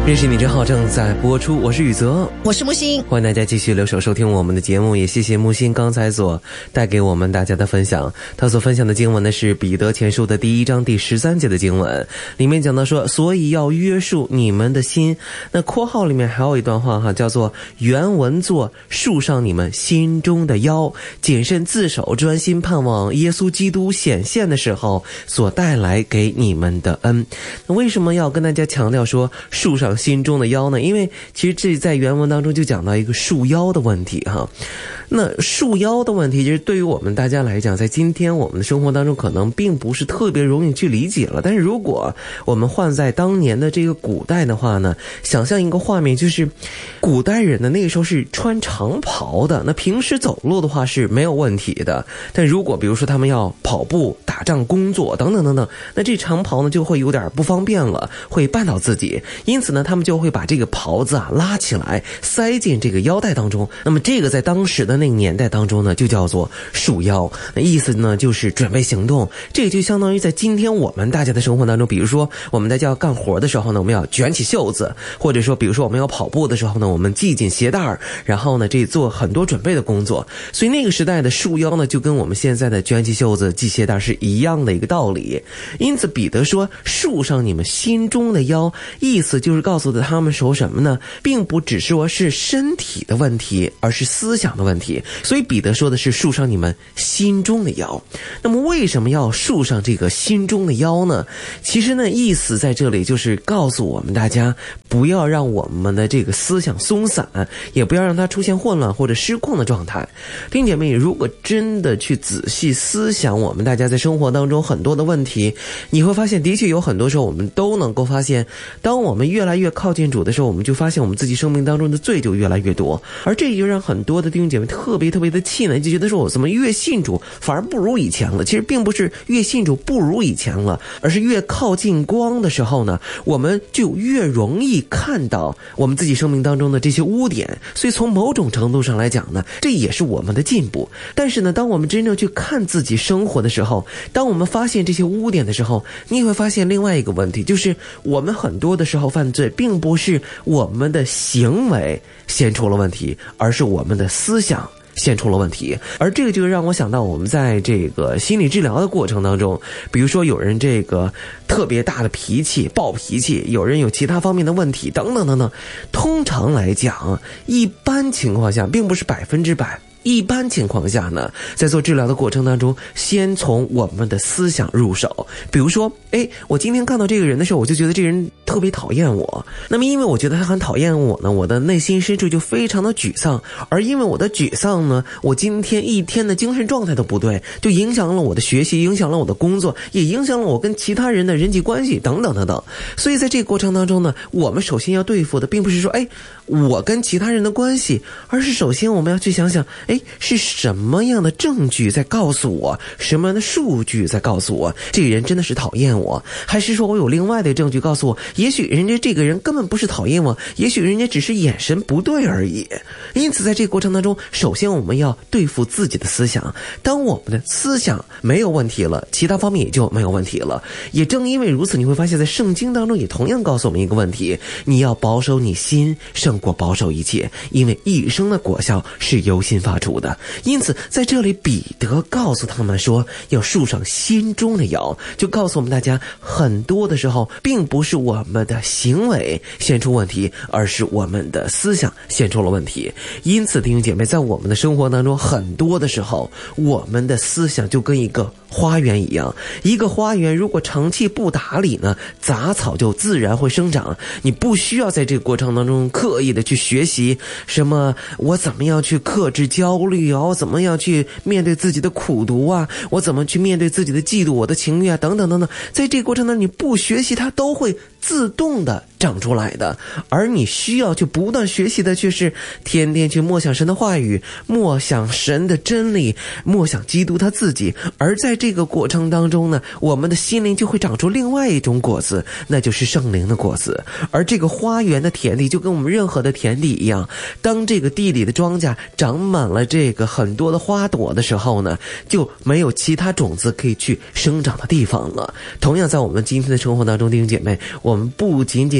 认识你真好正在播出，我是宇泽， 我是木星， 欢迎大家继续留守收听我们的节目，也谢谢木星刚才所带给我们大家的分享。他所分享的经文呢是彼得前书的第1章第13节的经文，里面讲到说，所以要约束你们的心。那括号里面还有一段话哈，叫做原文作束上你们心中的腰，谨慎自守，专心盼望耶稣基督显现的时候所带来给你们的恩。那为什么要跟大家强调说束上心中的腰呢？因为其实这在原文当中就讲到一个束腰的问题哈。那束腰的问题其实对于我们大家来讲，在今天我们的生活当中可能并不是特别容易去理解了，但是如果我们换在当年的这个古代的话呢，想象一个画面，就是古代人的那个时候是穿长袍的，那平时走路的话是没有问题的，但如果比如说他们要跑步、打仗、工作等等等等，那这长袍呢就会有点不方便了，会绊倒自己，因此呢他们就会把这个袍子拉起来塞进这个腰带当中。那么这个在当时的那个年代当中呢就叫做束腰，那意思呢就是准备行动。这个就相当于在今天我们大家的生活当中，比如说我们在要干活的时候呢，我们要卷起袖子，或者说比如说我们要跑步的时候呢，我们系紧鞋带，然后呢这做很多准备的工作。所以那个时代的束腰呢就跟我们现在的卷起袖子系鞋带是一样的一个道理。因此彼得说束上你们心中的腰，意思就是告诉他们说什么呢，并不只说是身体的问题，而是思想的问题。所以彼得说的是束上你们心中的腰。那么为什么要束上这个心中的腰呢？其实呢意思在这里就是告诉我们大家，不要让我们的这个思想松散，也不要让它出现混乱或者失控的状态。弟兄姐妹，如果真的去仔细思想我们大家在生活当中很多的问题，你会发现的确有很多时候我们都能够发现，当我们越来越靠近主的时候，我们就发现我们自己生命当中的罪就越来越多，而这也就让很多的弟兄姐妹特别的气馁，就觉得说我怎么越信主反而不如以前了。其实并不是越信主不如以前了，而是越靠近光的时候呢，我们就越容易看到我们自己生命当中的这些污点。所以从某种程度上来讲呢，这也是我们的进步。但是呢，当我们真正去看自己生活的时候，当我们发现这些污点的时候，你会发现另外一个问题，就是我们很多的时候犯罪并不是我们的行为先出了问题，而是我们的思想现出了问题。而这个就让我想到我们在这个心理治疗的过程当中，比如说有人这个特别大的脾气、暴脾气，有人有其他方面的问题等等等等。通常来讲，一般情况下并不是100%，一般情况下呢，在做治疗的过程当中，先从我们的思想入手。比如说我今天看到这个人的时候，我就觉得这个人特别讨厌我，那么因为我觉得他很讨厌我呢，我的内心深处就非常的沮丧，而因为我的沮丧呢，我今天一天的精神状态都不对，就影响了我的学习，影响了我的工作，也影响了我跟其他人的人际关系等等等等。所以在这个过程当中呢，我们首先要对付的并不是说我跟其他人的关系，而是首先我们要去想想是什么样的证据在告诉我，什么样的数据在告诉我这个人真的是讨厌我，还是说我有另外的证据告诉我，也许人家这个人根本不是讨厌我，也许人家只是眼神不对而已。因此在这个过程当中，首先我们要对付自己的思想。当我们的思想没有问题了，其他方面也就没有问题了。也正因为如此，你会发现在圣经当中也同样告诉我们一个问题，你要保守你心胜过保守一切，因为一生的果效是由心发出的。因此在这里彼得告诉他们说要束上心中的腰，就告诉我们大家，很多的时候并不是我们的行为现出问题，而是我们的思想现出了问题。因此弟兄姐妹，在我们的生活当中，很多的时候我们的思想就跟一个花园一样，一个花园如果长期不打理呢，杂草就自然会生长。你不需要在这个过程当中刻意的去学习什么我怎么样去克制焦虑啊，我怎么样去面对自己的苦读啊，我怎么去面对自己的嫉妒、我的情欲啊等等等等。在这个过程当中你不学习，它都会自动的长出来的。而你需要去不断学习的却是天天去默想神的话语，默想神的真理，默想基督他自己。而在这个过程当中呢，我们的心灵就会长出另外一种果子，那就是圣灵的果子。而这个花园的田地就跟我们任何的田地一样，当这个地里的庄稼长满了这个很多的花朵的时候呢，就没有其他种子可以去生长的地方了。同样在我们今天的生活当中，弟兄姐妹，我们不仅仅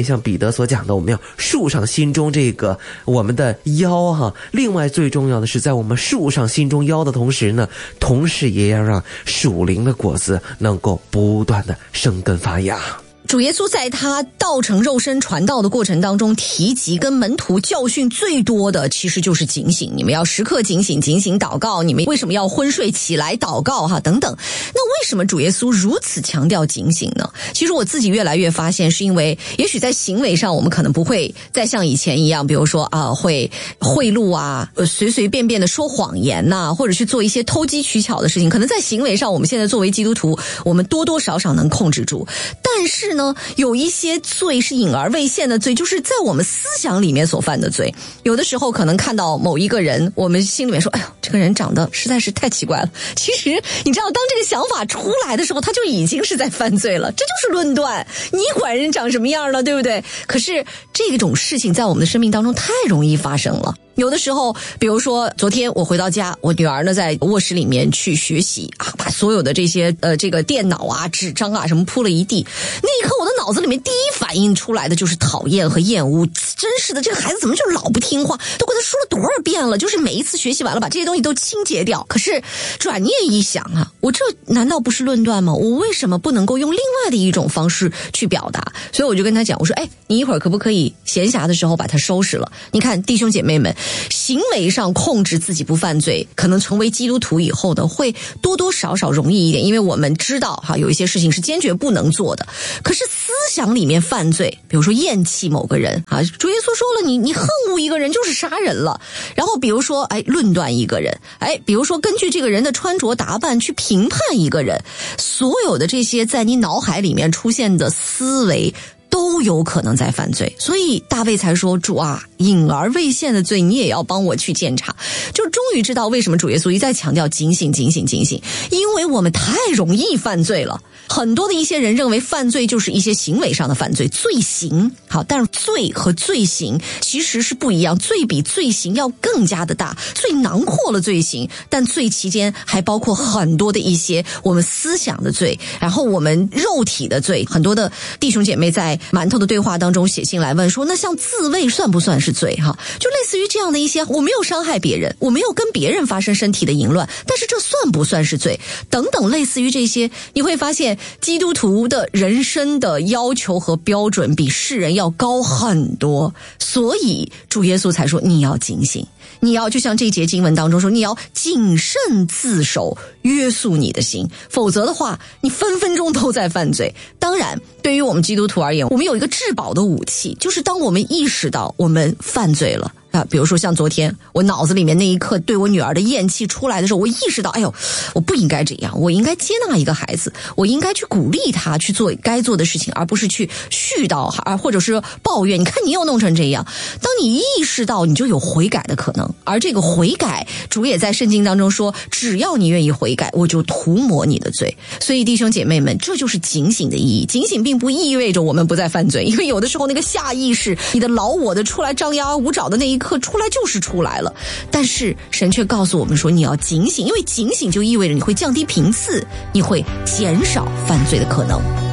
像彼得所讲的，我们要树上心中这个我们的腰哈。另外最重要的是，在我们树上心中腰的同时呢，同时也要让属灵的果子能够不断的生根发芽。 主耶稣在他道成肉身传道的过程当中，提及跟门徒教训最多的其实就是警醒，你们要时刻警醒，警醒祷告，你们为什么要昏睡起来祷告等等。那为什么主耶稣如此强调警醒呢？其实我自己越来越发现，是因为也许在行为上我们可能不会再像以前一样，比如说会贿赂随随便便的说谎言或者去做一些偷机取巧的事情，可能在行为上我们现在作为基督徒，我们多多少少能控制住。但是呢，有一些罪是隐而未现的罪，就是在我们思想里面所犯的罪。有的时候可能看到某一个人，我们心里面说，哎呦，这个人长得实在是太奇怪了。其实你知道，当这个想法出来的时候，他就已经是在犯罪了。这就是论断，你管人长什么样了，对不对？可是这种事情在我们的生命当中太容易发生了。有的时候，比如说昨天我回到家，我女儿呢在卧室里面去学习把所有的这些这个电脑纸张什么铺了一地。那一刻我的脑子里面第一反应出来的就是讨厌和厌恶。真是的，这个孩子怎么就老不听话，都跟他说了多少遍了，就是每一次学习完了把这些东西都清洁掉。可是转念一想我这难道不是论断吗？我为什么不能够用另外的一种方式去表达？所以我就跟他讲，我说你一会儿可不可以闲暇的时候把它收拾了？你看弟兄姐妹们，行为上控制自己不犯罪，可能成为基督徒以后的会多多少少容易一点，因为我们知道有一些事情是坚决不能做的。可是思想里面犯罪，比如说厌弃某个人主耶稣说了，你恨恶一个人就是杀人了。然后比如说论断一个人，比如说根据这个人的穿着打扮去评判一个人，所有的这些在你脑海里面出现的思维都有可能在犯罪。所以大卫才说，主隐而未现的罪你也要帮我去检查。就终于知道为什么主耶稣一再强调警醒警醒警醒，因为我们太容易犯罪了。很多的一些人认为犯罪就是一些行为上的犯罪，罪行但是罪和罪行其实是不一样，罪比罪行要更加的大，罪囊括了罪行，但罪期间还包括很多的一些我们思想的罪，然后我们肉体的罪。很多的弟兄姐妹在馒头的对话当中写信来问说，那像自卫算不算是罪就类似于这样的一些，我没有伤害别人，我没有跟别人发生身体的淫乱，但是这算不算是罪等等，类似于这些。你会发现基督徒的人生的要求和标准比世人要高很多，所以主耶稣才说你要警醒，你要就像这节经文当中说，你要谨慎自守，约束你的心，否则的话你分分钟都在犯罪。当然对于我们基督徒而言，我们有一个至宝的武器，就是当我们意识到我们犯罪了比如说像昨天我脑子里面那一刻对我女儿的厌弃出来的时候，我意识到我不应该这样，我应该接纳一个孩子，我应该去鼓励他去做该做的事情，而不是去絮叨或者是抱怨，你看你又弄成这样。当你意识到，你就有悔改的可能，而这个悔改主也在圣经当中说，只要你愿意悔改，我就涂抹你的罪。所以弟兄姐妹们，这就是警醒的意义。警醒并不意味着我们不再犯罪，因为有的时候那个下意识，你的老我的出来张牙舞爪的那一刻出来就是出来了，但是神却告诉我们说你要警醒，因为警醒就意味着你会降低频次，你会减少犯罪的可能。